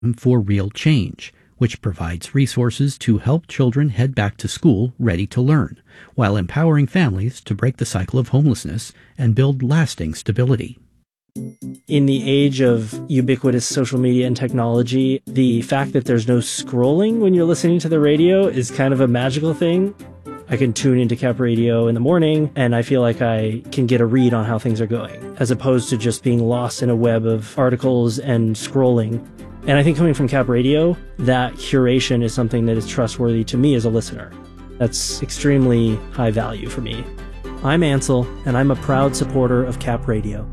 for Real Change, which provides resources to help children head back to school ready to learn, while empowering families to break the cycle of homelessness and build lasting stability. In the age of ubiquitous social media and technology, the fact that there's no scrolling when you're listening to the radio is kind of a magical thing. I can tune into Cap Radio in the morning, and I feel like I can get a read on how things are going, as opposed to just being lost in a web of articles and scrolling. And I think coming from Cap Radio, that curation is something that is trustworthy to me as a listener. That's extremely high value for me. I'm Ansel, and I'm a proud supporter of Cap Radio.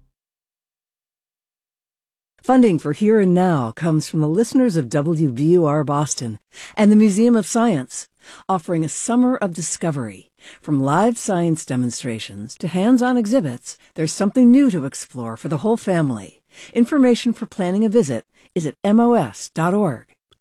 Funding for Here and Now comes from the listeners of WBUR Boston and the Museum of Science, offering a summer of discovery. From live science demonstrations to hands-on exhibits, there's something new to explore for the whole family. Information for planning a visit is at mos.org.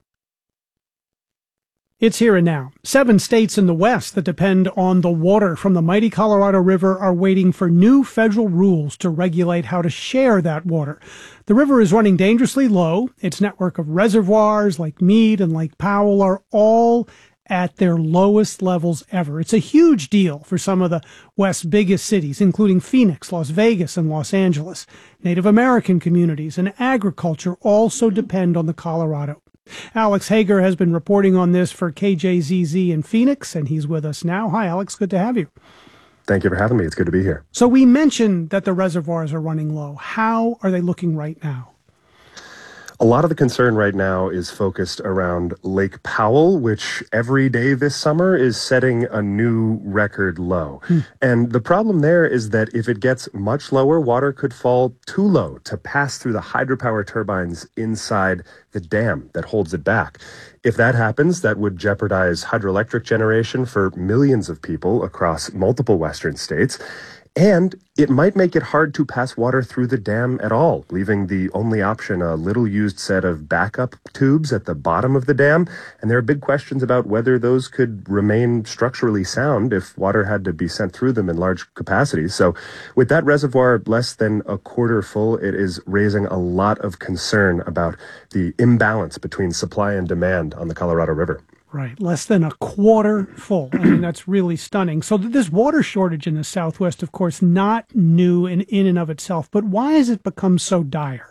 It's Here and Now. 7 states in the West that depend on the water from the mighty Colorado River are waiting for new federal rules to regulate how to share that water. The river is running dangerously low. Its network of reservoirs like Meade and Lake Powell are all at their lowest levels ever. It's a huge deal for some of the West's biggest cities, including Phoenix, Las Vegas, and Los Angeles. Native American communities and agriculture also depend on the Colorado. Alex Hager has been reporting on this for KJZZ in Phoenix, and he's with us now. Hi, Alex. Good to have you. Thank you for having me. It's good to be here. So we mentioned that the reservoirs are running low. How are they looking right now? A lot of the concern right now is focused around Lake Powell, which every day this summer is setting a new record low. And the problem there is that if it gets much lower, water could fall too low to pass through the hydropower turbines inside the dam that holds it back. If that happens, that would jeopardize hydroelectric generation for millions of people across multiple Western states. And it might make it hard to pass water through the dam at all, leaving the only option a little-used set of backup tubes at the bottom of the dam. And there are big questions about whether those could remain structurally sound if water had to be sent through them in large capacities. So with that reservoir less than a quarter full, it is raising a lot of concern about the imbalance between supply and demand on the Colorado River. Right, less than a quarter full. I mean, that's really stunning. So this water shortage in the Southwest, of course, not new in and of itself, but why has it become so dire?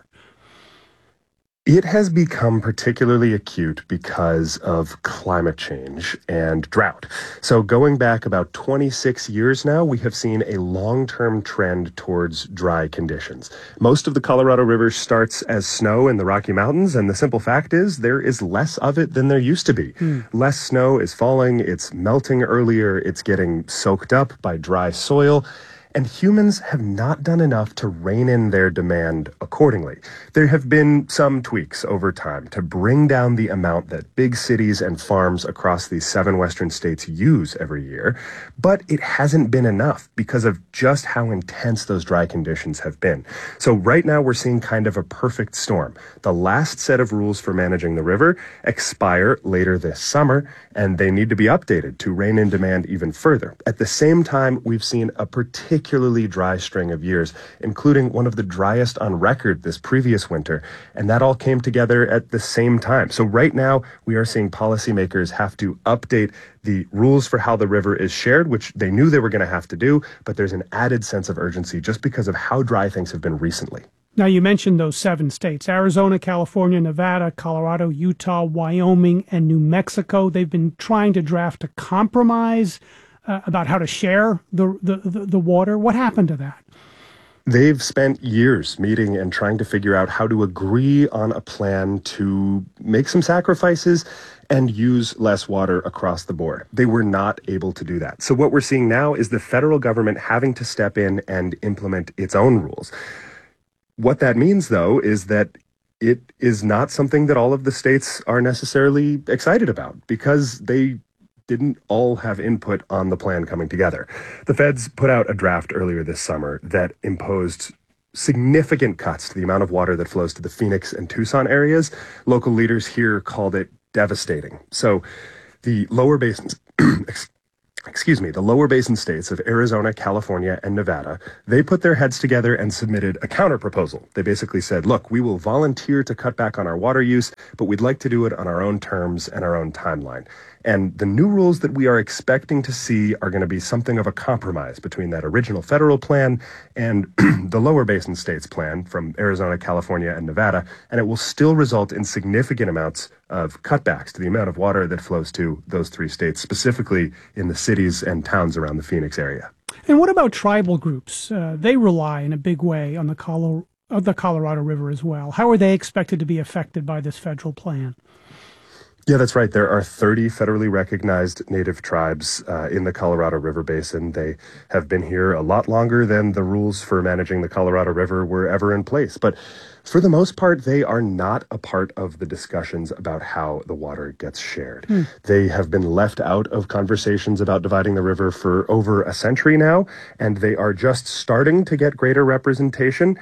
It has become particularly acute because of climate change and drought. So going back about 26 years now, we have seen a long-term trend towards dry conditions. Most of the Colorado River starts as snow in the Rocky Mountains, and the simple fact is there is less of it than there used to be. Less snow is falling, it's melting earlier, it's getting soaked up by dry soil. And humans have not done enough to rein in their demand accordingly. There have been some tweaks over time to bring down the amount that big cities and farms across these 7 Western states use every year, but it hasn't been enough because of just how intense those dry conditions have been. So right now we're seeing kind of a perfect storm. The last set of rules for managing the river expire later this summer, and they need to be updated to rein in demand even further. At the same time, we've seen a particularly dry string of years, including one of the driest on record this previous winter, and that all came together at the same time. So right now, we are seeing policymakers have to update the rules for how the river is shared, which they knew they were going to have to do, but there's an added sense of urgency just because of how dry things have been recently. Now, you mentioned those 7 states, Arizona, California, Nevada, Colorado, Utah, Wyoming, and New Mexico. They've been trying to draft a compromise about how to share the water. What happened to that? They've spent years meeting and trying to figure out how to agree on a plan to make some sacrifices and use less water across the board. They were not able to do that. So what we're seeing now is the federal government having to step in and implement its own rules. What that means, though, is that it is not something that all of the states are necessarily excited about because they didn't all have input on the plan coming together. The feds put out a draft earlier this summer that imposed significant cuts to the amount of water that flows to the Phoenix and Tucson areas. Local leaders here called it devastating. So the lower basins, the lower basin states of Arizona, California, and Nevada, they put their heads together and submitted a counterproposal. They basically said, look, we will volunteer to cut back on our water use, but we'd like to do it on our own terms and our own timeline. And the new rules that we are expecting to see are going to be something of a compromise between that original federal plan and the lower basin states plan from Arizona, California, and Nevada. And it will still result in significant amounts of cutbacks to the amount of water that flows to those three states, specifically in the cities and towns around the Phoenix area. And what about tribal groups? They rely in a big way on the Colorado River as well. How are they expected to be affected by this federal plan? Yeah, that's right. There are 30 federally recognized native tribes in the Colorado River Basin. They have been here a lot longer than the rules for managing the Colorado River were ever in place. But for the most part, they are not a part of the discussions about how the water gets shared. They have been left out of conversations about dividing the river for over a century now, and they are just starting to get greater representation.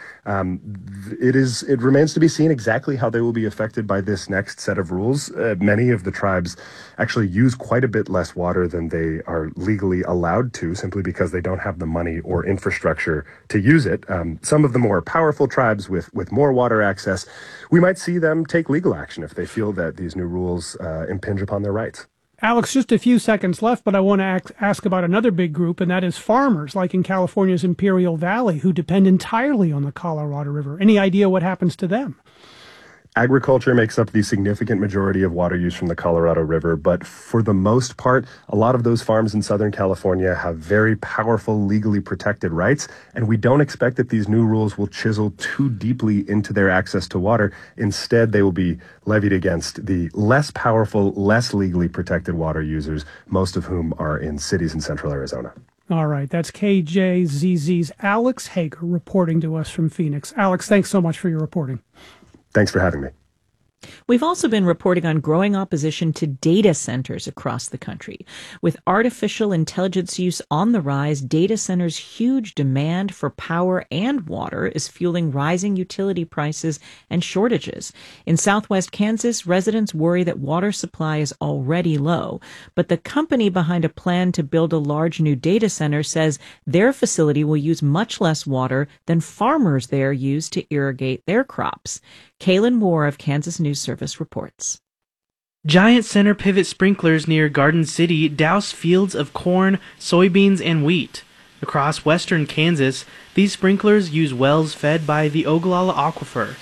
It remains to be seen exactly how they will be affected by this next set of rules. Many of the tribes actually use quite a bit less water than they are legally allowed to, simply because they don't have the money or infrastructure to use it. Some of the more powerful tribes with more water access, we might see them take legal action if they feel that these new rules impinge upon their rights. Alex, just a few seconds left, but I want to ask about another big group, and that is farmers, like in California's Imperial Valley, who depend entirely on the Colorado River. Any idea what happens to them? Agriculture makes up the significant majority of water use from the Colorado River, but for the most part, a lot of those farms in Southern California have very powerful, legally protected rights, and we don't expect that these new rules will chisel too deeply into their access to water. Instead, they will be levied against the less powerful, less legally protected water users, most of whom are in cities in central Arizona. All right, that's KJZZ's Alex Hager reporting to us from Phoenix. Alex, thanks so much for your reporting. Thanks for having me. We've also been reporting on growing opposition to data centers across the country. With artificial intelligence use on the rise, data centers' huge demand for power and water is fueling rising utility prices and shortages. In southwest Kansas, residents worry that water supply is already low, but the company behind a plan to build a large new data center says their facility will use much less water than farmers there use to irrigate their crops. Kaylin Moore of Kansas News Service reports. Giant center pivot sprinklers near Garden City douse fields of corn, soybeans, and wheat. Across western Kansas, these sprinklers use wells fed by the Ogallala Aquifer.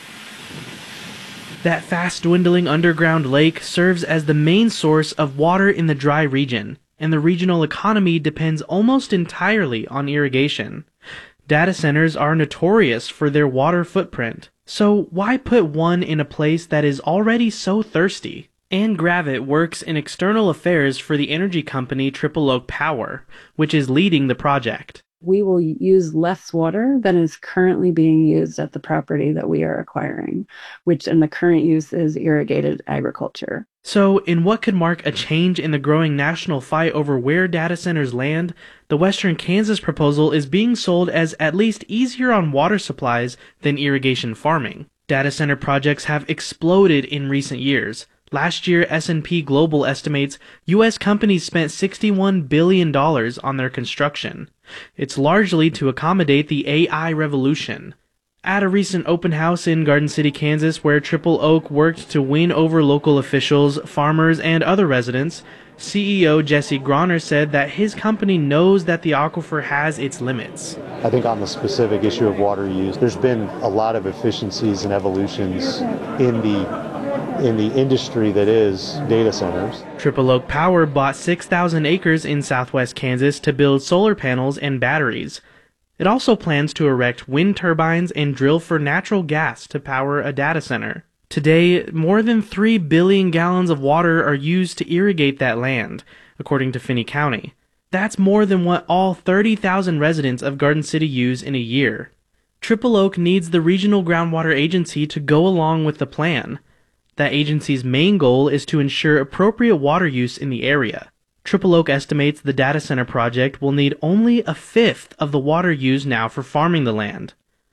That fast-dwindling underground lake serves as the main source of water in the dry region, and the regional economy depends almost entirely on irrigation. Data centers are notorious for their water footprint. So why put one in a place that is already so thirsty? Ann Gravitt works in external affairs for the energy company Triple Oak Power, which is leading the project. We will use less water than is currently being used at the property that we are acquiring, which in the current use is irrigated agriculture. So, in what could mark a change in the growing national fight over where data centers land, the Western Kansas proposal is being sold as at least easier on water supplies than irrigation farming. Data center projects have exploded in recent years. Last year, S&P Global estimates U.S. companies spent $61 billion on their construction. It's largely to accommodate the AI revolution. At a recent open house in Garden City, Kansas, where Triple Oak worked to win over local officials, farmers, and other residents, CEO Jesse Groner said that his company knows that the aquifer has its limits. I think on the specific issue of water use, there's been a lot of efficiencies and evolutions in the industry that is data centers. Triple Oak Power bought 6,000 acres in southwest Kansas to build solar panels and batteries. It also plans to erect wind turbines and drill for natural gas to power a data center. Today, more than 3 billion gallons of water are used to irrigate that land, according to Finney County. That's more than what all 30,000 residents of Garden City use in a year. Triple Oak needs the Regional Groundwater Agency to go along with the plan. That agency's main goal is to ensure appropriate water use in the area. Triple Oak estimates the data center project will need only a fifth of the water used now for farming the land.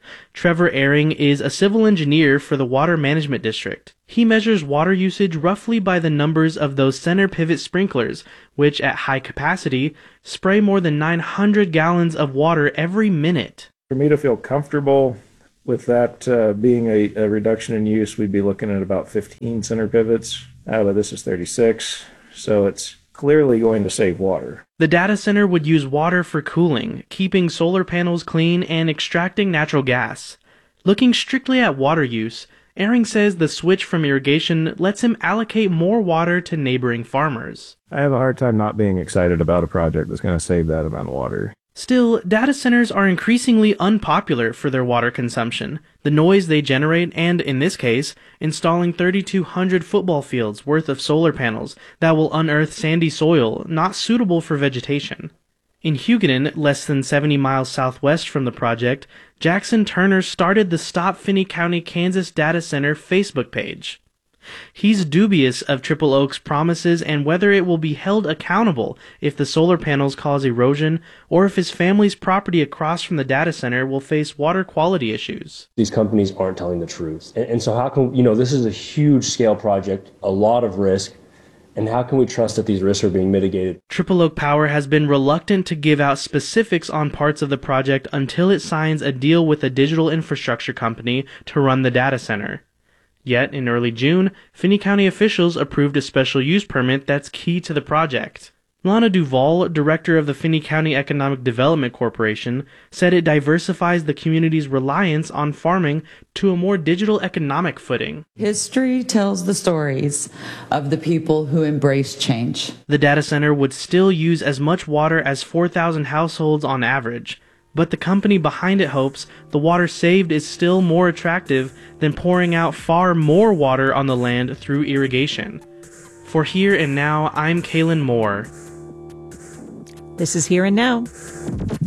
Trevor Ehring is a civil engineer for the Water Management District. He measures water usage roughly by the numbers of those center pivot sprinklers, which at high capacity spray more than 900 gallons of water every minute. For me to feel comfortable with that being a reduction in use, we'd be looking at about 15 center pivots. Out of this is 36, so it's clearly going to save water. The data center would use water for cooling, keeping solar panels clean, and extracting natural gas. Looking strictly at water use, Ehring says the switch from irrigation lets him allocate more water to neighboring farmers. I have a hard time not being excited about a project that's going to save that amount of water. Still, data centers are increasingly unpopular for their water consumption, the noise they generate, and, in this case, installing 3,200 football fields worth of solar panels that will unearth sandy soil not suitable for vegetation. In Hugoton, less than 70 miles southwest from the project, Jackson Turner started the Stop Finney County, Kansas Data Center Facebook page. He's dubious of Triple Oak's promises and whether it will be held accountable if the solar panels cause erosion or if his family's property across from the data center will face water quality issues. These companies aren't telling the truth. And so how can, this is a huge scale project, a lot of risk, and how can we trust that these risks are being mitigated? Triple Oak Power has been reluctant to give out specifics on parts of the project until it signs a deal with a digital infrastructure company to run the data center. Yet, in early June, Finney County officials approved a special use permit that's key to the project. Lana Duvall, director of the Finney County Economic Development Corporation, said it diversifies the community's reliance on farming to a more digital economic footing. History tells the stories of the people who embrace change. The data center would still use as much water as 4,000 households on average, but the company behind it hopes the water saved is still more attractive than pouring out far more water on the land through irrigation. For Here and Now, I'm Kaylin Moore. This is Here and Now.